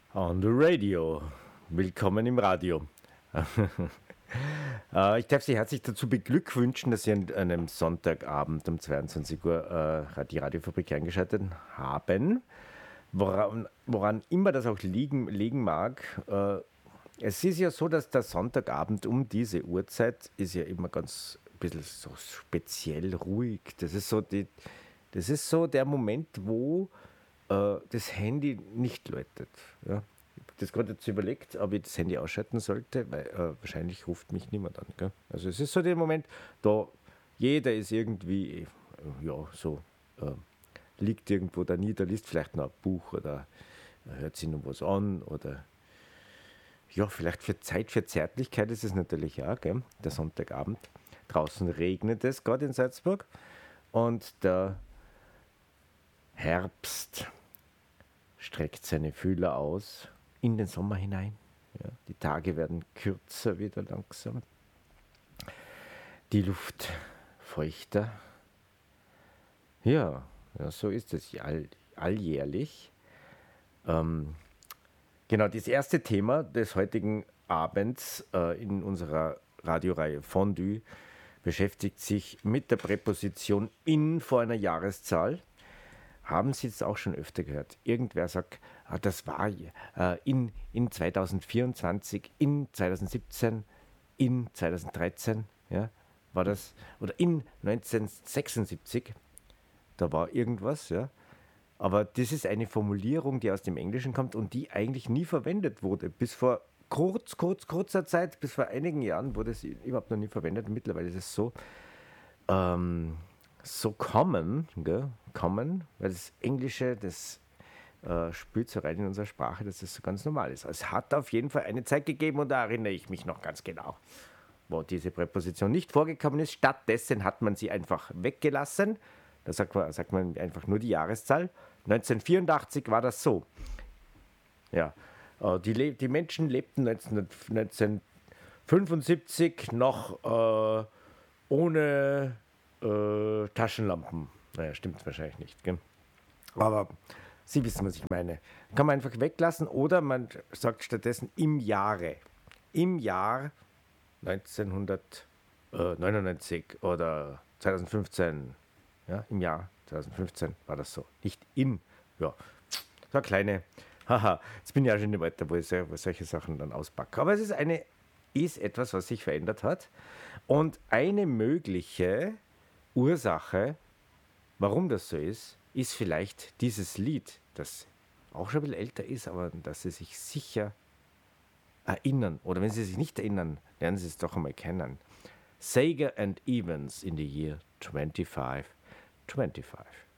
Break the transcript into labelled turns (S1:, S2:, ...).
S1: On the radio. Willkommen im Radio. Ich darf Sie herzlich dazu beglückwünschen, dass Sie an einem Sonntagabend um 22 Uhr die Radiofabrik eingeschaltet haben. Woran immer das auch liegen mag. Es ist ja so, dass der Sonntagabend um diese Uhrzeit ist ja immer ganz ein bisschen so speziell ruhig. Das ist so der Moment, wo das Handy nicht läutet. Ja. Ich habe das gerade jetzt überlegt, ob ich das Handy ausschalten sollte, weil wahrscheinlich ruft mich niemand an. Gell? Also es ist so der Moment, da jeder ist irgendwie, liegt irgendwo da nieder, liest vielleicht noch ein Buch oder hört sich noch was an oder ja, vielleicht für Zeit für Zärtlichkeit ist es natürlich auch, gell? Der Sonntagabend. Draußen regnet es gerade in Salzburg und der Herbst streckt seine Fühler aus in den Sommer hinein. Ja, die Tage werden kürzer wieder langsam. Die Luft feuchter. Ja, so ist es alljährlich. Genau, das erste Thema des heutigen Abends in unserer Radioreihe Fondue beschäftigt sich mit der Präposition in vor einer Jahreszahl. Haben Sie es auch schon öfter gehört? Irgendwer sagt, das war in 2024, in 2017, in 2013, ja, war das, oder in 1976, da war irgendwas, ja. Aber das ist eine Formulierung, die aus dem Englischen kommt und die eigentlich nie verwendet wurde. Bis vor kurzer Zeit, bis vor einigen Jahren wurde es überhaupt noch nie verwendet. Mittlerweile ist es so common, gell? Common, weil das Englische, das spielt so rein in unserer Sprache, dass das so ganz normal ist. Es hat auf jeden Fall eine Zeit gegeben und da erinnere ich mich noch ganz genau, wo diese Präposition nicht vorgekommen ist. Stattdessen hat man sie einfach weggelassen. Da sagt man einfach nur die Jahreszahl. 1984 war das so. Ja, die Menschen lebten 1975 noch ohne Taschenlampen. Naja, stimmt wahrscheinlich nicht. Gell? Aber Sie wissen, was ich meine. Kann man einfach weglassen oder man sagt stattdessen im Jahr 1999 oder 2015. Ja, im Jahr 2015 war das so. Nicht in. Ja, so eine kleine. Haha, jetzt bin ich ja schon im Alter, wo ich solche Sachen dann auspacke. Aber es ist etwas, was sich verändert hat. Und eine mögliche Ursache, warum das so ist vielleicht dieses Lied, das auch schon ein bisschen älter ist, aber dass Sie sich sicher erinnern. Oder wenn Sie sich nicht erinnern, lernen Sie es doch einmal kennen. Sager and Evans in the year 2525.